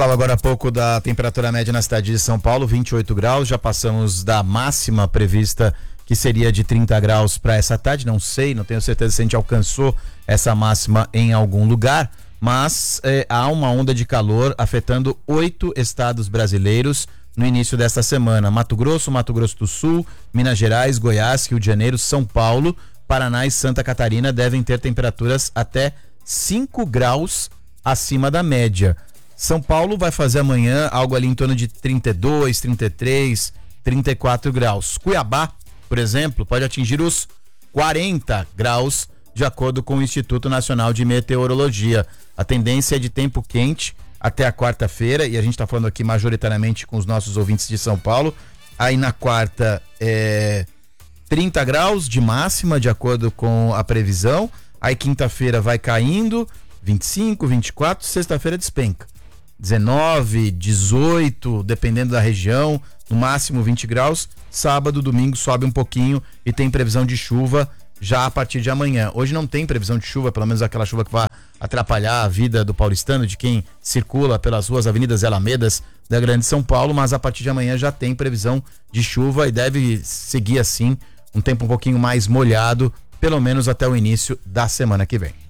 falava agora há pouco da temperatura média na cidade de São Paulo, 28 graus, já passamos da máxima prevista, que seria de 30 graus para essa tarde, não sei, não tenho certeza se a gente alcançou essa máxima em algum lugar, mas há uma onda de calor afetando 8 estados brasileiros no início desta semana: Mato Grosso do Sul, Minas Gerais, Goiás, Rio de Janeiro, São Paulo, Paraná e Santa Catarina devem ter temperaturas até 5 graus acima da média. São Paulo vai fazer amanhã algo ali em torno de 32, 33, 34 graus. Cuiabá, por exemplo, pode atingir os 40 graus, de acordo com o Instituto Nacional de Meteorologia. A tendência é de tempo quente até a quarta-feira, e a gente está falando aqui majoritariamente com os nossos ouvintes de São Paulo. Aí na quarta 30 graus de máxima, de acordo com a previsão. Aí quinta-feira vai caindo, 25, 24, sexta-feira despenca. 19, 18, dependendo da região, no máximo 20 graus. Sábado, domingo sobe um pouquinho e tem previsão de chuva já a partir de amanhã. Hoje não tem previsão de chuva, pelo menos aquela chuva que vai atrapalhar a vida do paulistano, de quem circula pelas ruas, avenidas e alamedas da Grande São Paulo, mas a partir de amanhã já tem previsão de chuva e deve seguir assim um tempo um pouquinho mais molhado, pelo menos até o início da semana que vem.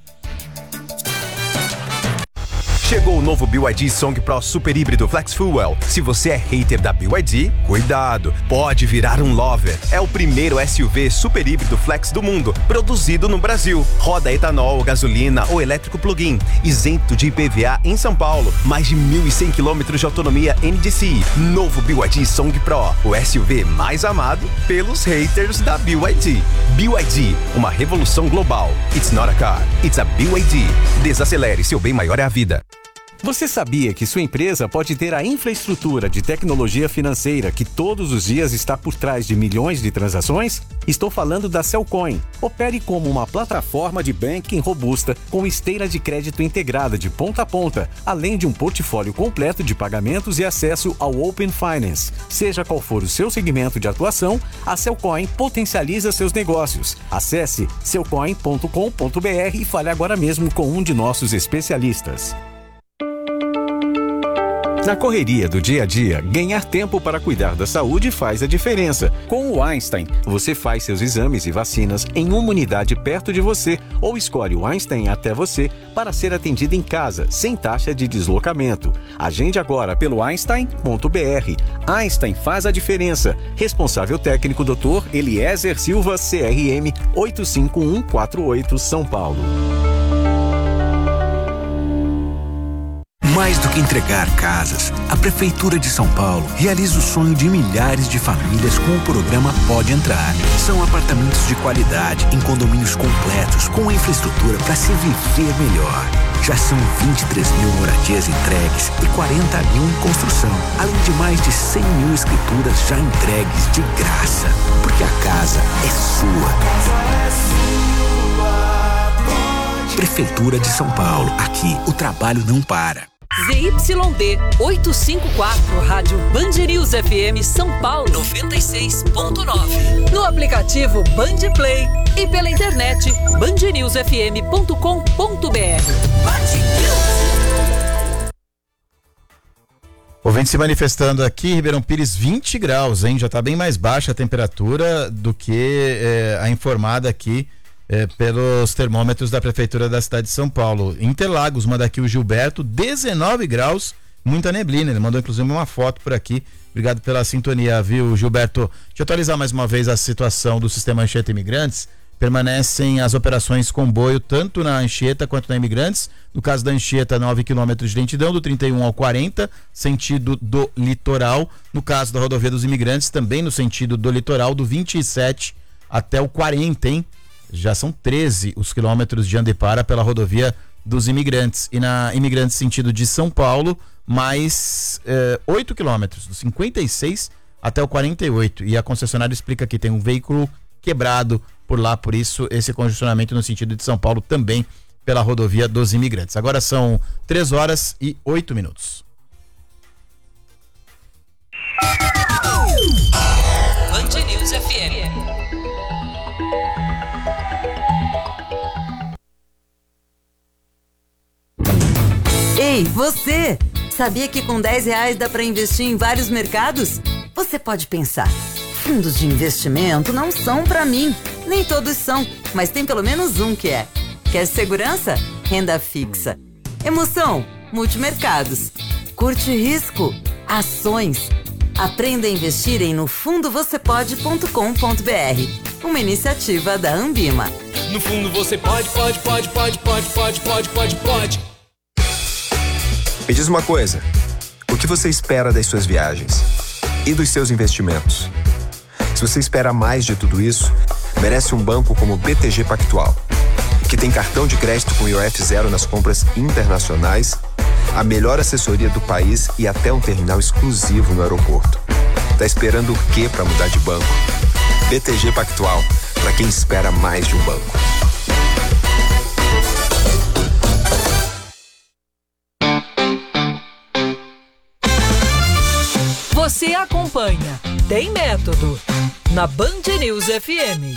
Chegou o novo BYD Song Pro Super Híbrido Flex Fuel. Se você é hater da BYD, cuidado, pode virar um lover. É o primeiro SUV super híbrido flex do mundo, produzido no Brasil. Roda etanol, gasolina ou elétrico plug-in, isento de IPVA em São Paulo. Mais de 1.100 km de autonomia NDCi. Novo BYD Song Pro, o SUV mais amado pelos haters da BYD. BYD, uma revolução global. It's not a car, it's a BYD. Desacelere, seu bem maior é a vida. Você sabia que sua empresa pode ter a infraestrutura de tecnologia financeira que todos os dias está por trás de milhões de transações? Estou falando da Cellcoin. Opere como uma plataforma de banking robusta com esteira de crédito integrada de ponta a ponta, além de um portfólio completo de pagamentos e acesso ao Open Finance. Seja qual for o seu segmento de atuação, a Cellcoin potencializa seus negócios. Acesse cellcoin.com.br e fale agora mesmo com um de nossos especialistas. Na correria do dia a dia, ganhar tempo para cuidar da saúde faz a diferença. Com o Einstein, você faz seus exames e vacinas em uma unidade perto de você ou escolhe o Einstein até você para ser atendido em casa, sem taxa de deslocamento. Agende agora pelo einstein.br. Einstein faz a diferença. Responsável técnico Dr. Eliezer Silva, CRM 85148, São Paulo. Mais do que entregar casas, a Prefeitura de São Paulo realiza o sonho de milhares de famílias com o programa Pode Entrar. São apartamentos de qualidade, em condomínios completos, com infraestrutura para se viver melhor. Já são 23 mil moradias entregues e 40 mil em construção, além de mais de 100 mil escrituras já entregues de graça. Porque a casa é sua. Prefeitura de São Paulo. Aqui o trabalho não para. ZYD 854, Rádio Band News FM São Paulo 96.9. No aplicativo Band Play e pela internet bandnewsfm.com.br. Ouvinte se manifestando aqui, Ribeirão Pires, 20 graus, hein? Já está bem mais baixa a temperatura do que a informada aqui pelos termômetros da Prefeitura da cidade de São Paulo. Interlagos, manda aqui o Gilberto, 19 graus, muita neblina. Ele mandou inclusive uma foto por aqui. Obrigado pela sintonia, viu, Gilberto? Deixa eu atualizar mais uma vez a situação do sistema Anchieta Imigrantes. Permanecem as operações comboio tanto na Anchieta quanto na Imigrantes. No caso da Anchieta, 9 quilômetros de lentidão, do 31 ao 40, sentido do litoral. No caso da rodovia dos Imigrantes, também no sentido do litoral, do 27 até o 40, hein? Já são 13 os quilômetros de anda e para pela rodovia dos Imigrantes. E na Imigrantes sentido de São Paulo, mais 8 quilômetros, do 56 até o 48. E a concessionária explica que tem um veículo quebrado por lá, por isso esse congestionamento no sentido de São Paulo também pela rodovia dos Imigrantes. Agora são 3 horas e 8 minutos. Band News FM. Ei, você! Sabia que com R$10 dá para investir em vários mercados? Você pode pensar, fundos de investimento não são para mim. Nem todos são, mas tem pelo menos um que é. Quer segurança? Renda fixa. Emoção? Multimercados. Curte risco? Ações. Aprenda a investir em nofundovocepode.com.br. Uma iniciativa da Ambima. No fundo você pode. Me diz uma coisa, o que você espera das suas viagens? E dos seus investimentos? Se você espera mais de tudo isso, merece um banco como o BTG Pactual, que tem cartão de crédito com IOF zero nas compras internacionais, a melhor assessoria do país e até um terminal exclusivo no aeroporto. Tá esperando o quê para mudar de banco? BTG Pactual, para quem espera mais de um banco. Você acompanha Tem Método na Band News FM.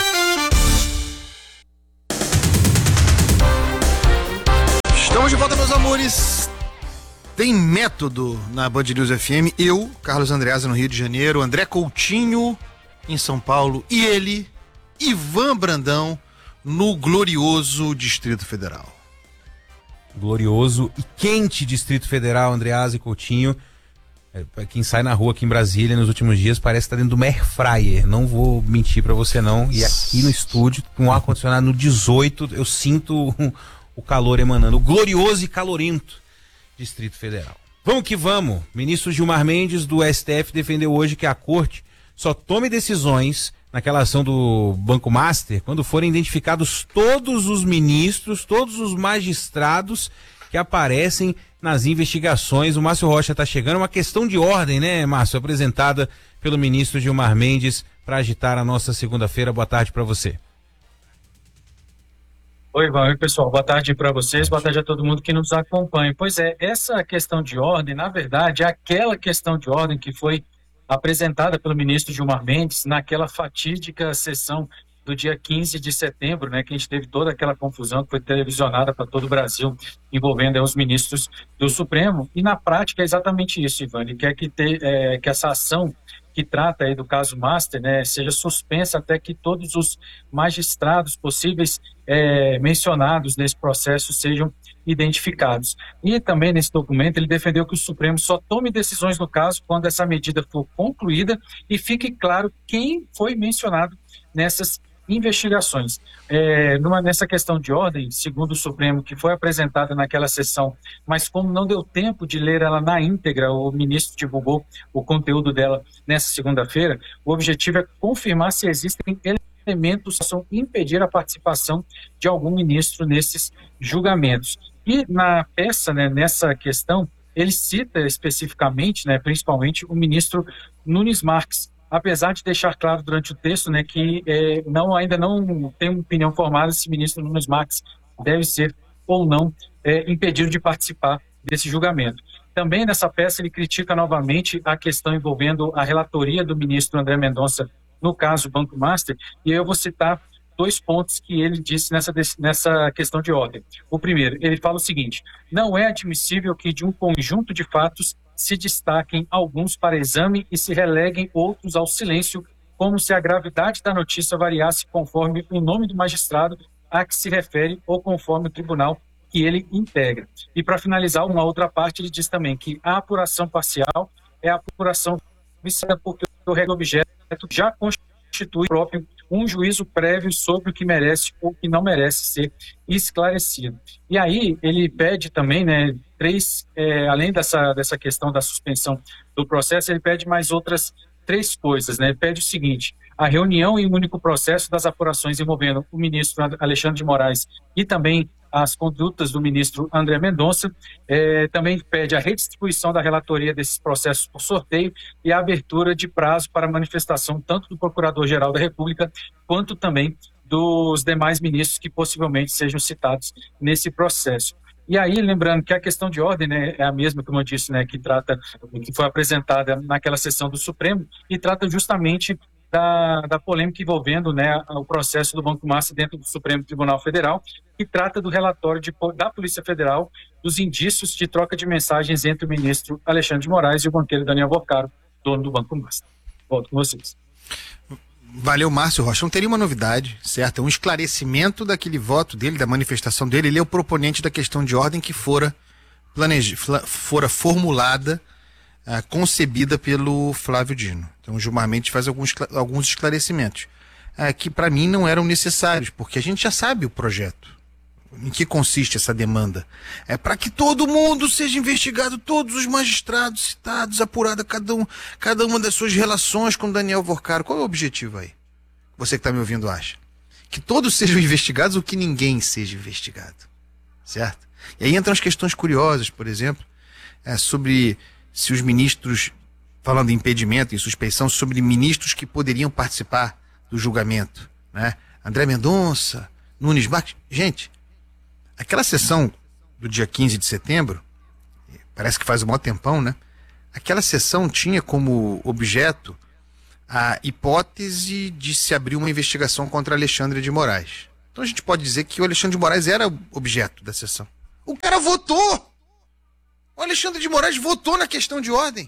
Estamos de volta, meus amores. Tem Método na Band News FM. Eu, Carlos Andreasa, no Rio de Janeiro, André Coutinho em São Paulo e ele, Ivan Brandão, no glorioso Distrito Federal. Glorioso e quente Distrito Federal, Andreasa e Coutinho. Pra quem sai na rua aqui em Brasília nos últimos dias, parece que tá dentro de uma air fryer. Não vou mentir pra você não. E aqui no estúdio, com o ar-condicionado no 18, eu sinto o calor emanando. O glorioso e calorento Distrito Federal. Vamos que vamos. Ministro Gilmar Mendes do STF defendeu hoje que a corte só tome decisões naquela ação do Banco Master quando forem identificados todos os ministros, todos os magistrados que aparecem nas investigações. O Márcio Rocha está chegando, uma questão de ordem, né, Márcio? Apresentada pelo ministro Gilmar Mendes para agitar a nossa segunda-feira. Boa tarde para você. Oi, Ivan. Oi, pessoal. Boa tarde para vocês, boa tarde a todo mundo que nos acompanha. Pois é, essa questão de ordem, na verdade, é aquela questão de ordem que foi apresentada pelo ministro Gilmar Mendes naquela fatídica sessão do dia 15 de setembro, né, que a gente teve toda aquela confusão que foi televisionada para todo o Brasil, envolvendo os ministros do Supremo. E na prática é exatamente isso, Ivan. Ele quer que essa ação que trata aí do caso Master, né, seja suspensa até que todos os magistrados possíveis mencionados nesse processo sejam identificados. E também nesse documento ele defendeu que o Supremo só tome decisões no caso quando essa medida for concluída e fique claro quem foi mencionado nessas investigações. Nessa questão de ordem, segundo o Supremo, que foi apresentada naquela sessão, mas como não deu tempo de ler ela na íntegra, o ministro divulgou o conteúdo dela nessa segunda-feira, o objetivo é confirmar se existem elementos que possam impedir a participação de algum ministro nesses julgamentos. E na peça, né, nessa questão, ele cita especificamente, né, principalmente, o ministro Nunes Marques, apesar de deixar claro durante o texto, né, que ainda não tem uma opinião formada se o ministro Nunes Marques deve ser ou não impedido de participar desse julgamento. Também nessa peça ele critica novamente a questão envolvendo a relatoria do ministro André Mendonça no caso Banco Master, e eu vou citar 2 pontos que ele disse nessa questão de ordem. O primeiro, ele fala o seguinte: não é admissível que de um conjunto de fatos se destaquem alguns para exame e se releguem outros ao silêncio, como se a gravidade da notícia variasse conforme o nome do magistrado a que se refere ou conforme o tribunal que ele integra. E para finalizar, uma outra parte, ele diz também que a apuração parcial é a apuração viciada porque o objeto já constitui próprio um juízo prévio sobre o que merece ou que não merece ser esclarecido. E aí ele pede também, né, além dessa questão da suspensão do processo, ele pede mais outras 3 coisas, né? Ele pede o seguinte: a reunião em um único processo das apurações envolvendo o ministro Alexandre de Moraes e também as condutas do ministro André Mendonça. Também pede a redistribuição da relatoria desses processos por sorteio e a abertura de prazo para manifestação tanto do Procurador-Geral da República quanto também dos demais ministros que possivelmente sejam citados nesse processo. E aí, lembrando que a questão de ordem, né, é a mesma, como eu disse, né, que foi apresentada naquela sessão do Supremo e trata justamente da polêmica envolvendo, né, o processo do Banco Master dentro do Supremo Tribunal Federal, que trata do relatório da Polícia Federal dos indícios de troca de mensagens entre o ministro Alexandre de Moraes e o banqueiro Daniel Vorcaro, dono do Banco Master. Volto com vocês. Valeu, Márcio Rocha. Não teria uma novidade, certo? É um esclarecimento daquele voto dele, da manifestação dele. Ele é o proponente da questão de ordem que fora formulada, concebida pelo Flávio Dino. Então o Gilmar Mendes faz alguns esclarecimentos que para mim não eram necessários, porque a gente já sabe o projeto. Em que consiste essa demanda? É para que todo mundo seja investigado, todos os magistrados citados, apurada cada uma das suas relações com Daniel Vorcaro. Qual é o objetivo aí? Você que está me ouvindo acha? Que todos sejam investigados ou que ninguém seja investigado, certo? E aí entram as questões curiosas, por exemplo, sobre se os ministros, falando em impedimento e suspeição, sobre ministros que poderiam participar do julgamento, né? André Mendonça, Nunes Marques. Gente, aquela sessão do dia 15 de setembro, parece que faz um maior tempão, né? Aquela sessão tinha como objeto a hipótese de se abrir uma investigação contra Alexandre de Moraes. Então a gente pode dizer que o Alexandre de Moraes era objeto da sessão. O cara votou! O Alexandre de Moraes votou na questão de ordem.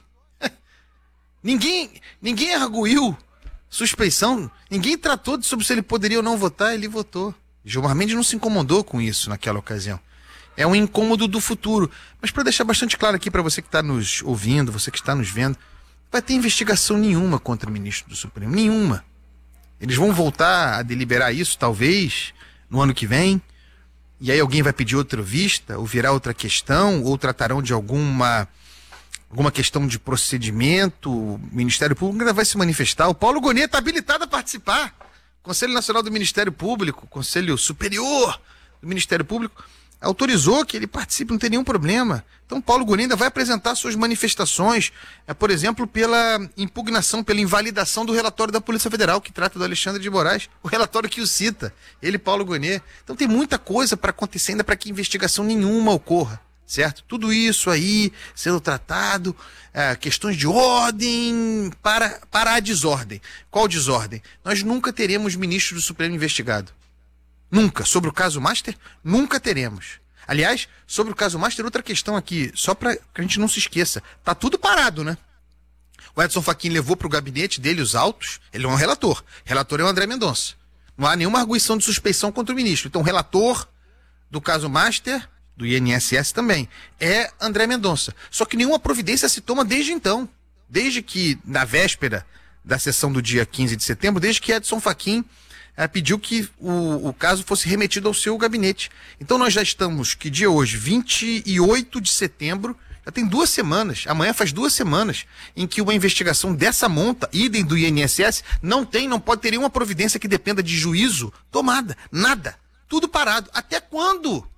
Ninguém arguiu suspeição, ninguém tratou sobre se ele poderia ou não votar, ele votou. Gilmar Mendes não se incomodou com isso naquela ocasião. É um incômodo do futuro. Mas para deixar bastante claro aqui para você que está nos ouvindo, você que está nos vendo, não vai ter investigação nenhuma contra o ministro do Supremo. Nenhuma. Eles vão voltar a deliberar isso, talvez, no ano que vem. E aí alguém vai pedir outra vista, ou virá outra questão, ou tratarão de alguma questão de procedimento. O Ministério Público ainda vai se manifestar. O Paulo Gonet está habilitado a participar. Conselho Nacional do Ministério Público, Conselho Superior do Ministério Público, autorizou que ele participe, não tem nenhum problema. Então Paulo Gonet ainda vai apresentar suas manifestações, por exemplo, pela impugnação, pela invalidação do relatório da Polícia Federal, que trata do Alexandre de Moraes, o relatório que o cita, ele, Paulo Gonet. Então tem muita coisa para acontecer ainda para que investigação nenhuma ocorra, certo? Tudo isso aí sendo tratado, questões de ordem para a desordem. Qual desordem? Nós nunca teremos ministro do Supremo investigado. Nunca. Sobre o caso Master, nunca teremos. Aliás, sobre o caso Master, outra questão aqui, só para que a gente não se esqueça. Tá tudo parado, né? O Edson Fachin levou para o gabinete dele os autos, ele é um relator. Relator é o André Mendonça. Não há nenhuma arguição de suspeição contra o ministro. Então, o relator do caso Master, do INSS também, é André Mendonça. Só que nenhuma providência se toma desde então. Desde que, na véspera da sessão do dia 15 de setembro, desde que Edson Fachin pediu que o caso fosse remetido ao seu gabinete. Então nós já estamos, que dia é hoje? 28 de setembro, já tem 2 semanas, amanhã faz 2 semanas, em que uma investigação dessa monta, idem do INSS, não pode ter nenhuma providência que dependa de juízo tomada, nada, tudo parado. Até quando?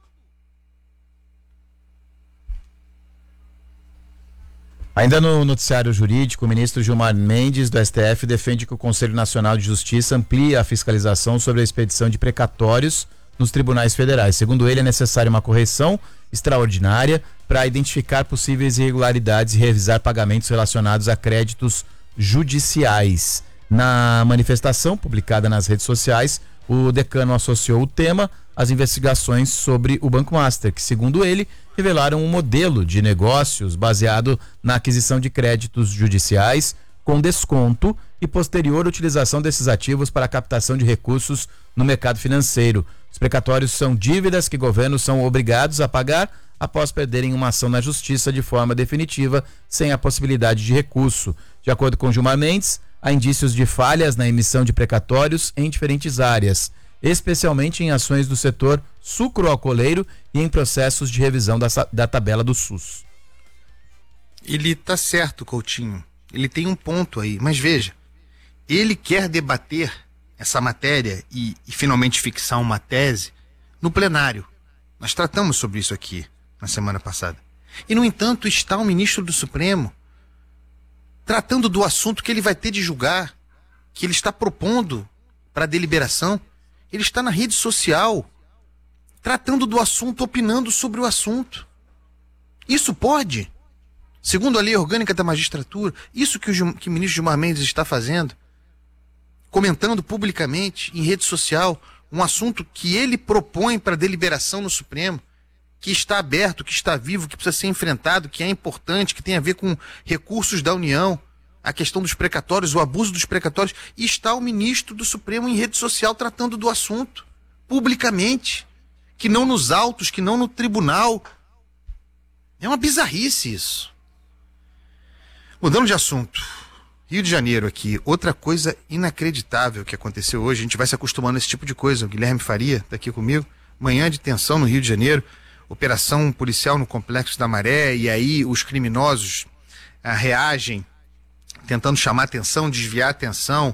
Ainda no noticiário jurídico, o ministro Gilmar Mendes, do STF, defende que o Conselho Nacional de Justiça amplie a fiscalização sobre a expedição de precatórios nos tribunais federais. Segundo ele, é necessária uma correção extraordinária para identificar possíveis irregularidades e revisar pagamentos relacionados a créditos judiciais. Na manifestação publicada nas redes sociais, o decano associou o tema às investigações sobre o Banco Master, que, segundo ele, revelaram um modelo de negócios baseado na aquisição de créditos judiciais com desconto e posterior utilização desses ativos para a captação de recursos no mercado financeiro. Os precatórios são dívidas que governos são obrigados a pagar após perderem uma ação na justiça de forma definitiva, sem a possibilidade de recurso. De acordo com Gilmar Mendes, há indícios de falhas na emissão de precatórios em diferentes áreas, especialmente em ações do setor sucroalcooleiro e em processos de revisão da tabela do SUS. Ele tá certo, Coutinho. Ele tem um ponto aí, mas veja, ele quer debater essa matéria e finalmente fixar uma tese no plenário. Nós tratamos sobre isso aqui na semana passada. E, no entanto, está o ministro do Supremo tratando do assunto que ele vai ter de julgar, que ele está propondo para deliberação. Ele está na rede social, tratando do assunto, opinando sobre o assunto. Isso pode? Segundo a lei orgânica da magistratura, isso que o ministro Gilmar Mendes está fazendo? comentando publicamente em rede social um assunto que ele propõe para deliberação no Supremo, que está aberto, que está vivo, que precisa ser enfrentado, que é importante, que tem a ver com recursos da União, a questão dos precatórios, o abuso dos precatórios, e está o ministro do Supremo em rede social tratando do assunto, publicamente, que não nos autos, que não no tribunal. É uma bizarrice isso. Mudando de assunto, Rio de Janeiro aqui, outra coisa inacreditável que aconteceu hoje, a gente vai se acostumando a esse tipo de coisa, o Guilherme Faria está aqui comigo, manhã de tensão no Rio de Janeiro, operação policial no Complexo da Maré, e aí os criminosos reagem, tentando chamar atenção, desviar atenção,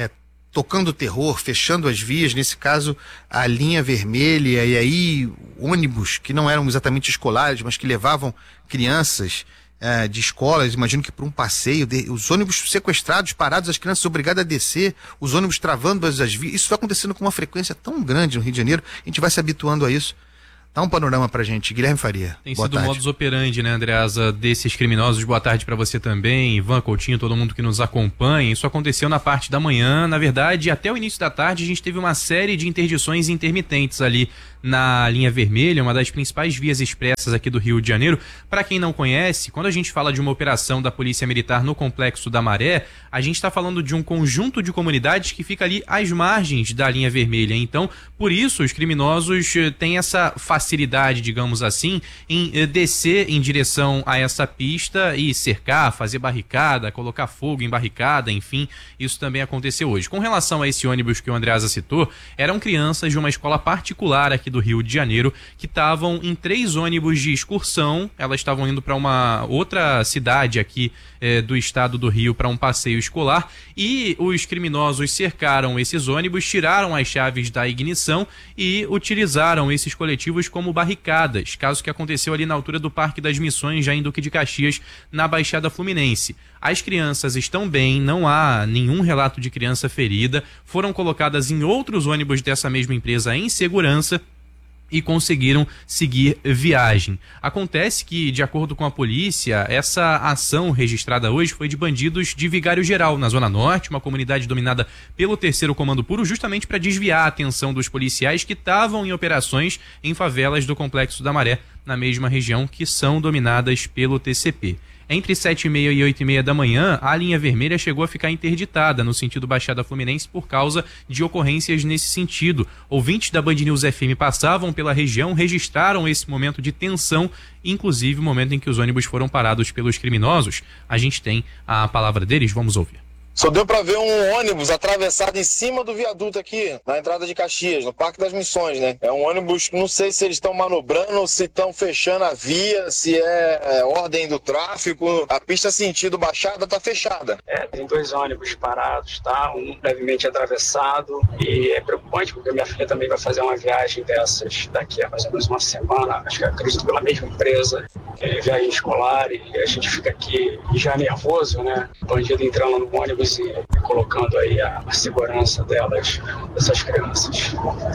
tocando terror, fechando as vias, nesse caso a linha vermelha, e aí ônibus que não eram exatamente escolares, mas que levavam crianças de escolas, imagino que para um passeio, os ônibus sequestrados, parados, as crianças obrigadas a descer, os ônibus travando as vias, isso está acontecendo com uma frequência tão grande no Rio de Janeiro, a gente vai se habituando a isso. Dá um panorama pra gente, Guilherme Faria. Tem sido o modus operandi, né, Andreasa, desses criminosos. Boa tarde pra você também, Ivan, Coutinho, todo mundo que nos acompanha. Isso aconteceu na parte da manhã. Na verdade, até o início da tarde, a gente teve uma série de interdições intermitentes ali na linha vermelha, uma das principais vias expressas aqui do Rio de Janeiro. Para quem não conhece, quando a gente fala de uma operação da Polícia Militar no Complexo da Maré, a gente está falando de um conjunto de comunidades que fica ali às margens da linha vermelha. Então, por isso, os criminosos têm essa facilidade, digamos assim, em descer em direção a essa pista e cercar, fazer barricada, colocar fogo em barricada, enfim, isso também aconteceu hoje. Com relação a esse ônibus que o Andreasa citou, eram crianças de uma escola particular aqui do Rio de Janeiro que estavam em 3 ônibus de excursão. Elas estavam indo para uma outra cidade aqui do estado do Rio para um passeio escolar, e os criminosos cercaram esses ônibus, tiraram as chaves da ignição e utilizaram esses coletivos como barricadas, caso que aconteceu ali na altura do Parque das Missões, já em Duque de Caxias, na Baixada Fluminense. As crianças estão bem, não há nenhum relato de criança ferida, foram colocadas em outros ônibus dessa mesma empresa em segurança e conseguiram seguir viagem. Acontece que, de acordo com a polícia, essa ação registrada hoje foi de bandidos de Vigário Geral, na Zona Norte, uma comunidade dominada pelo 3º Comando Puro, justamente para desviar a atenção dos policiais que estavam em operações em favelas do Complexo da Maré, na mesma região, que são dominadas pelo TCP. Entre 7h30 e 8h30 da manhã, a linha vermelha chegou a ficar interditada no sentido Baixada Fluminense por causa de ocorrências nesse sentido. Ouvintes da Band News FM passavam pela região, registraram esse momento de tensão, inclusive o momento em que os ônibus foram parados pelos criminosos. A gente tem a palavra deles, vamos ouvir. Só deu pra ver um ônibus atravessado em cima do viaduto aqui, na entrada de Caxias, no Parque das Missões, né? É um ônibus, não sei se eles estão manobrando, se estão fechando a via, se é ordem do tráfego. A pista sentido Baixada tá fechada. Tem 2 ônibus parados, tá? Um levemente atravessado, e é preocupante porque minha filha também vai fazer uma viagem dessas daqui a mais ou menos uma semana, acho que acredito pela mesma empresa, viagem escolar, e a gente fica aqui já nervoso, né? Bandido entrando no ônibus e colocando aí a segurança dessas crianças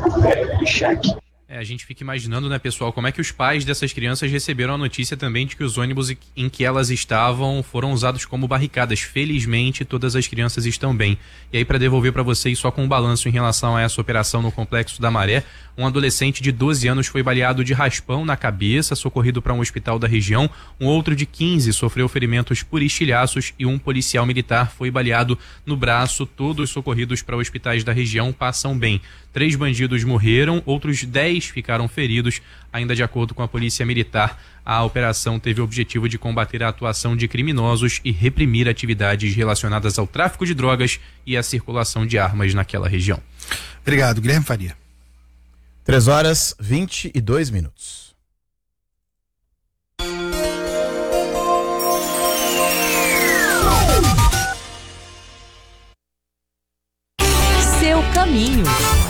em xeque. A gente fica imaginando, né, pessoal, como é que os pais dessas crianças receberam a notícia também de que os ônibus em que elas estavam foram usados como barricadas. Felizmente, todas as crianças estão bem. E aí, para devolver para vocês só com um balanço em relação a essa operação no Complexo da Maré, um adolescente de 12 anos foi baleado de raspão na cabeça, socorrido para um hospital da região. Um outro de 15 sofreu ferimentos por estilhaços e um policial militar foi baleado no braço. Todos socorridos para hospitais da região passam bem. 3 bandidos morreram, outros 10 ficaram feridos. Ainda de acordo com a Polícia Militar, a operação teve o objetivo de combater a atuação de criminosos e reprimir atividades relacionadas ao tráfico de drogas e à circulação de armas naquela região. Obrigado, Guilherme Faria. 3h22. Seu caminho.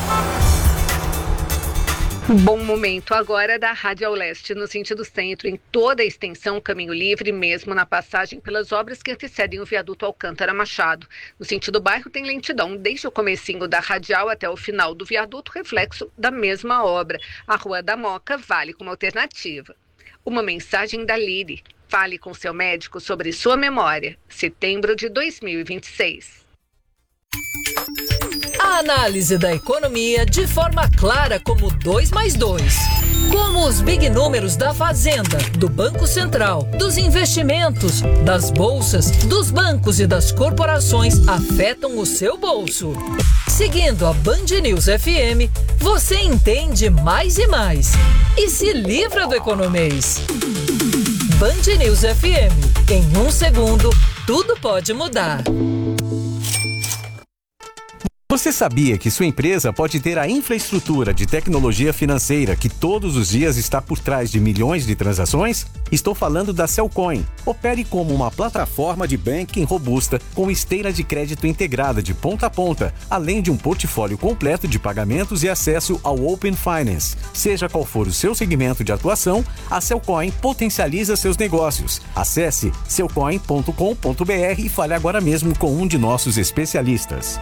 Bom momento agora da Rádio ao Leste, no sentido centro, em toda a extensão caminho livre, mesmo na passagem pelas obras que antecedem o viaduto Alcântara Machado. No sentido bairro tem lentidão, desde o comecinho da radial até o final do viaduto, reflexo da mesma obra. A Rua da Moca vale como alternativa. Uma mensagem da Liri. Fale com seu médico sobre sua memória. Setembro de 2026. A análise da economia de forma clara como 2 mais 2. Como os big números da Fazenda, do Banco Central, dos investimentos, das bolsas, dos bancos e das corporações afetam o seu bolso. Seguindo a Band News FM, você entende mais e mais. E se livra do economês. Band News FM. Em 1 segundo, tudo pode mudar. Você sabia que sua empresa pode ter a infraestrutura de tecnologia financeira que todos os dias está por trás de milhões de transações? Estou falando da Cellcoin. Opere como uma plataforma de banking robusta com esteira de crédito integrada de ponta a ponta, além de um portfólio completo de pagamentos e acesso ao Open Finance. Seja qual for o seu segmento de atuação, a Cellcoin potencializa seus negócios. Acesse cellcoin.com.br e fale agora mesmo com um de nossos especialistas.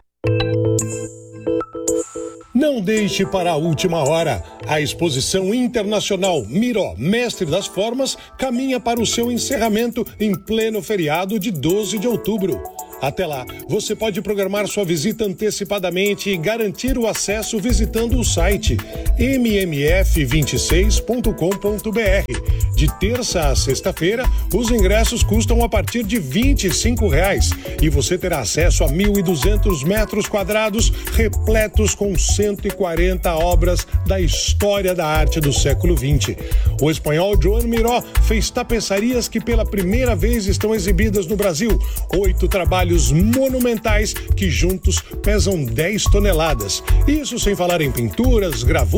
Não deixe para a última hora. A exposição internacional Miró, Mestre das Formas, caminha para o seu encerramento em pleno feriado de 12 de outubro. Até lá, você pode programar sua visita antecipadamente e garantir o acesso visitando o site mmf26.com.br. De terça a sexta-feira, os ingressos custam a partir de R$ 25,00 e você terá acesso a 1.200 metros quadrados repletos com 140 obras da história da arte do século XX. O espanhol Joan Miró fez tapeçarias que pela primeira vez estão exibidas no Brasil. 8 trabalhos monumentais que juntos pesam 10 toneladas. Isso sem falar em pinturas, gravuras,